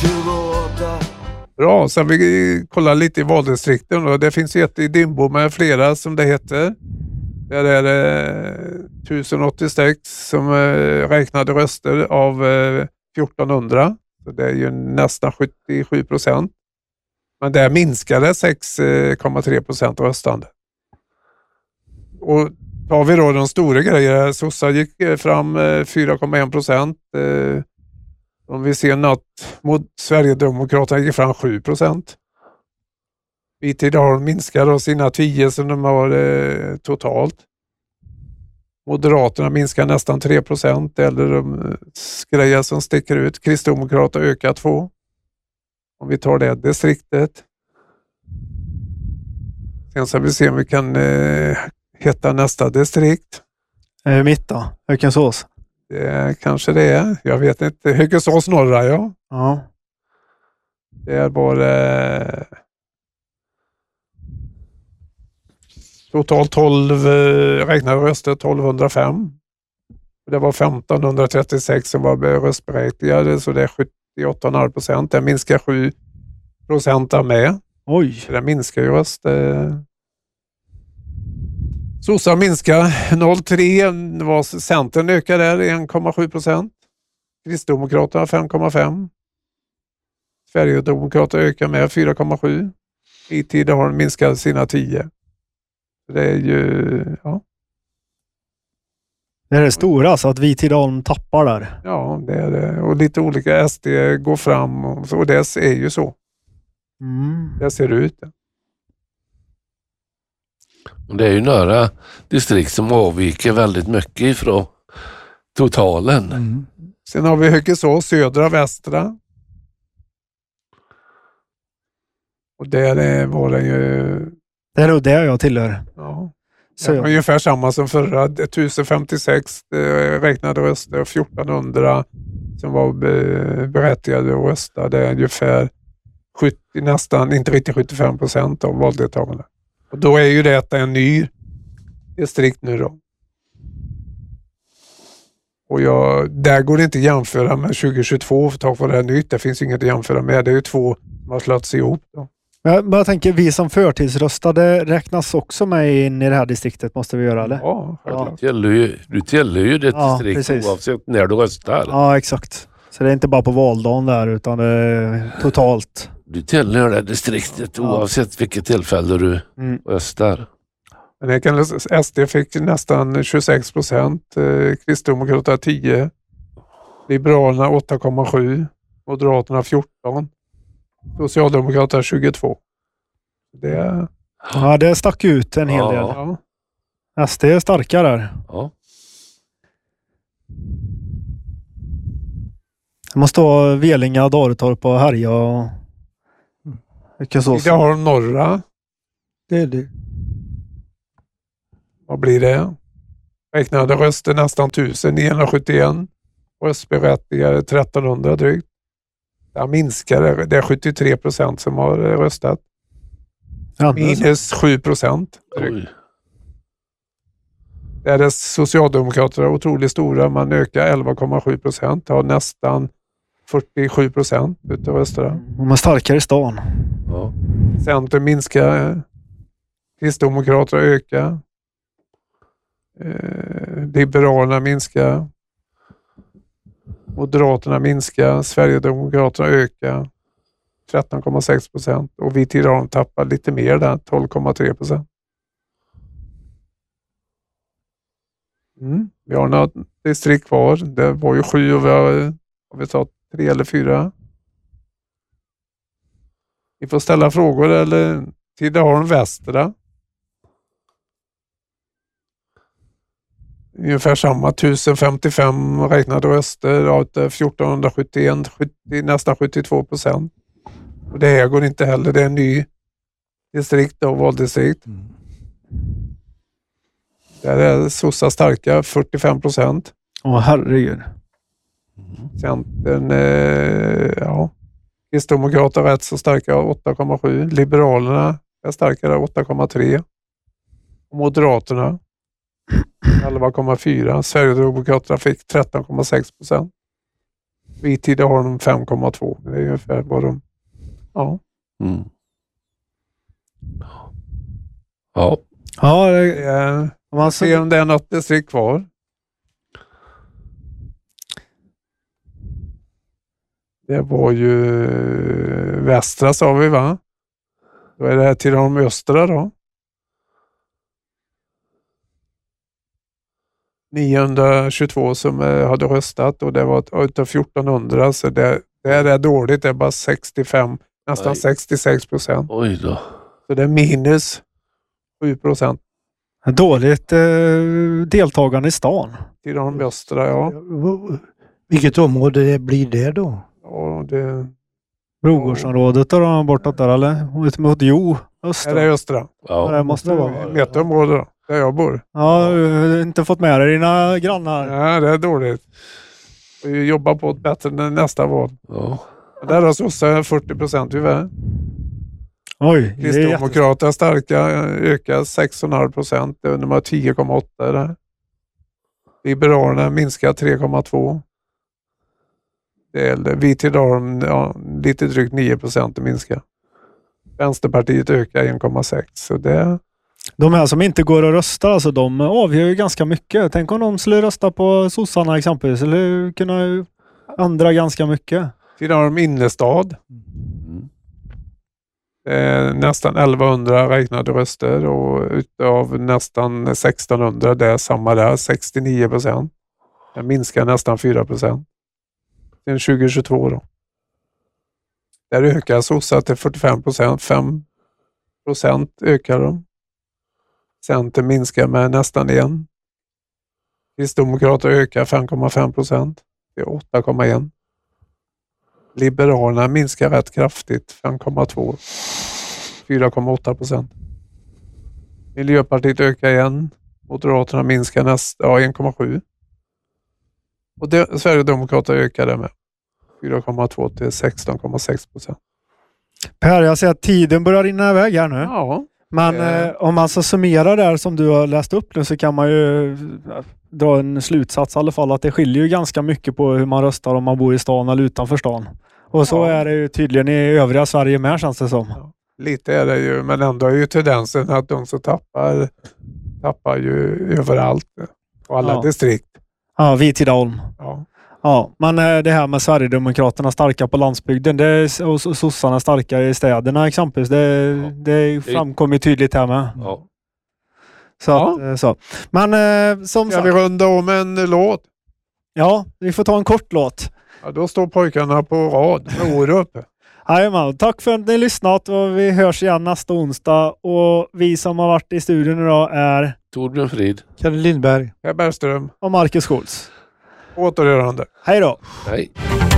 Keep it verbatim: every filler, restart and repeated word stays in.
Bra, sen vi kollar lite i valdistrikten och det finns ett i Dimbo med flera som det heter. Där är det tusen åttiosex som räknade röster av fjortonhundra. Så det är ju nästan sjuttiosju procent. Men där minskade sex komma tre procent röstande. Och tar vi då de stora grejerna, Sossa gick fram fyra komma en procent. Om vi ser något mot Sverigedemokraterna gick fram sju procent. Vi till idag minskar då sina tio som de har eh, totalt. Moderaterna minskar nästan tre procent eller de grejer som sticker ut. Kristdemokrater ökar två. Om vi tar det distriktet. Sen ska vi se om vi kan eh, hitta nästa distrikt. Är det mitt då? Hökensås? Det kanske det är. Jag vet inte. Hökensås norra, ja. Ja. Det var eh, totalt tolv eh, räknade röster tolvhundrafem. Det var femtonhundratrettiosex som var röstberättigade, så det är sjuttioåtta komma fem procent. Det minskar sju procent med. Oj. Så det minskar ju röst. Eh. Sossa minskar noll komma tre. Var Centern ökar där en komma sju procent. Kristdemokraterna fem komma fem. Sverigedemokrater ökar med fyra komma sju. I tid har de minskat sina tio. Det är ju, ja. Det är det stora, så att vi Tidaholm tappar där. Ja, det är det. Och lite olika S D går fram och, så, och det är ju så. Mm. Det ser ut. Det är ju några distrikt som avviker väldigt mycket ifrån totalen. Mm. Sen har vi Hökensås, södra, västra. Och där var det ju... Det är nog det jag tillhör. Ja. Så det var ungefär samma som förra. tusen femtiosex räknade röster och fjortonhundra som var berättigade att rösta. Det är ungefär sjuttio, nästan, inte riktigt sjuttiofem procent av valdeltagarna. Och då är ju detta en ny distrikt nu då. Och jag, där går det inte att jämföra med tjugohundratjugotvå för att ta det här nytt. Det finns inget att jämföra med. Det är ju två som har slått ihop då. Jag bara tänker, vi som förtidsröstade räknas också med in i det här distriktet, måste vi göra, eller? Ja, ja. Du tillhör ju, du tillhör ju det ja, distrikt precis. Oavsett när du röstar. Ja, exakt. Så det är inte bara på valdagen där, utan det är totalt. Du tillhör det distriktet ja. Oavsett vilket tillfälle du mm. röstar. Men jag kan, S D fick nästan tjugosex procent, eh, Kristdemokraterna tio, Liberalerna åtta komma sju, Moderaterna fjorton, Socialdemokraterna tjugotvå. Det... Ja, det stack ut en hel ja. del. Ja. S D är starka där. Ja. Det måste vara Velinga, Daretorp och Härja och... Det har norra. Det är det. Vad blir det? Räknade röster nästan tusen niohundrasjuttioen. Röstberättigade trettonhundra drygt. Det minskar. Det är sjuttiotre procent som har röstat. Minus sju procent. Det är det Socialdemokraterna otroligt stora. Man ökar elva komma sju procent. Har nästan fyrtiosju procent utav rösterna. De är starkare i stan. Ja. Centern minskar. Kristdemokraterna ökar. Eh, Liberalerna minskar. Moderaterna minskar. Sverigedemokraterna ökar. tretton komma sex procent. Och vi till dem tappar lite mer där. tolv komma tre procent. Mm. Vi har något distrikt kvar. Det var ju sju och vi har, har vi tagit tre eller fyra. Vi får ställa frågor eller Tidaholm västra. Ungefär samma tusen femtiofem räknade röster av fjortonhundrasjuttioen, sjuttio, nästan sjuttiotvå procent. Och det här går inte heller. Det är en ny distrikt och valdistrikt. Mm. Där är Sossa starka, fyrtiofem procent. Åh, herregud. Centern, eh, ja. Kristdemokraterna rätt så starka, åtta komma sju. Liberalerna är starkare, åtta komma tre. Och Moderaterna elva komma fyra. Sverigedemokraterna fick tretton komma sex procent. Vi Tidaholm fem komma två. Det är ungefär vad de... Ja. Mm. Ja. Ja, det, Det är, om man se om det är något distrikt kvar. Det var ju västra sa vi va? Då är det här Tidaholm östra då. niohundratjugotvå som eh, hade röstat och det var utav fjortonhundra så det, det är dåligt. Det är bara sextiofem, nästan Oj. sextiosex procent. Oj då. Så det är minus sju procent. dåligt eh, deltagande i stan. Tidaholm östra, ja. Vilket område blir det då? ja det, Brogårdsområdet då, då bortåt där eller? Ut mot Jo, är östra. det östra? Ja, det Ja. måste det vara. Mitt område då, där jag bor. Ja, du har inte fått med dig dina grannar. Ja, det är dåligt. Vi jobbar på ett bättre än nästa val. Ja. Där har sossar fyrtio procent tyvärr. Oj, det är jätte... Kristdemokrater starka ökar sex komma fem procent. De har tio komma åtta där. Liberalerna minskar tre komma två. Det är vi till Dalarm, ja, lite drygt nio procent att minska. Vänsterpartiet ökar en komma sex. Så det... De här som inte går och röstar, alltså de avgör ju ganska mycket. Tänk om de skulle rösta på sossarna exempelvis, eller kunna ändra ganska mycket. Till Dalarm innerstad. Mm. Eh, nästan elvahundra räknade röster och utav nästan sextonhundra det är samma där, sextionio procent. Det minskar nästan fyra procent. Sen tjugohundratjugotvå då. Där ökar sossar till fyrtiofem procent, fem procent ökar de. Centern minskar med nästan en. Kristdemokrater ökar fem komma fem procent till åtta komma ett. Liberalerna minskar rätt kraftigt, fem komma två, fyra komma åtta procent. Miljöpartiet ökar igen, Moderaterna minskar nästa, ja, en komma sju. Och det, Sverigedemokraterna ökar det med fyra komma två till sexton komma sex procent. Per, jag ser att tiden börjar rinna iväg här nu. Ja, Men Eh. eh, om man så summerar där som du har läst upp nu så kan man ju eh, dra en slutsats i alla fall att det skiljer ju ganska mycket på hur man röstar om man bor i stan eller utanför stan. Och så Ja. är det ju tydligen i övriga Sverige med, känns det som. lite är det ju, men ändå är ju tendensen att de som tappar tappar ju överallt och alla Ja. distrikt. Ja, vi Tidaholm. Ja. Ja, men eh, det här med Sverigedemokraterna starka på landsbygden det är, och so- sossarna starka i städerna exempelvis. Det, Ja. det framkommer tydligt här med. Ja. Så, Ja. att, eh, så. Men eh, som Ska vi sagt, runda om en låt? ja, vi får ta en kort låt. Ja, då står pojkarna på rad med Orup. Jajamän, tack för att ni har lyssnat och vi hörs igen nästa onsdag. Och vi som har varit i studion idag är Torbjörn Frid. Kalle Lindberg. Per Bergström. och Marcus Schultz. Återhörande. Hej då! Hej.